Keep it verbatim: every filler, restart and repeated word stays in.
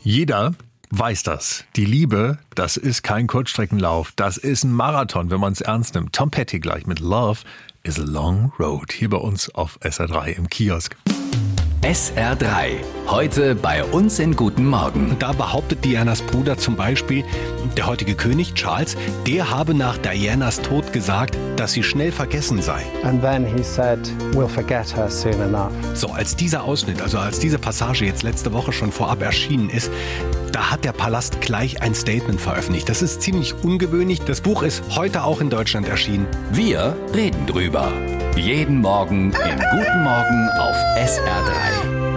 Jeder weiß das. Die Liebe, das ist kein Kurzstreckenlauf. Das ist ein Marathon, wenn man es ernst nimmt. Tom Petty gleich mit Love is a Long Road. Hier bei uns auf S R drei im Kiosk. S R drei. Heute bei uns in Guten Morgen. Und da behauptet Dianas Bruder zum Beispiel, der heutige König Charles, der habe nach Dianas Tod gesagt, dass sie schnell vergessen sei. And then he said, we'll forget her soon enough. So, als dieser Ausschnitt, also als diese Passage jetzt letzte Woche schon vorab erschienen ist, da hat der Palast gleich ein Statement veröffentlicht. Das ist ziemlich ungewöhnlich. Das Buch ist heute auch in Deutschland erschienen. Wir reden drüber. Jeden Morgen in Guten Morgen auf S R drei.